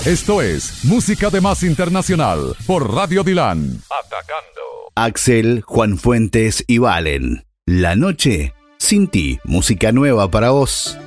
Esto es Música de Más Internacional por Radio Dilan. Atacando. Axel, Juan Fuentes y Valen. La noche sin ti. Música nueva para vos.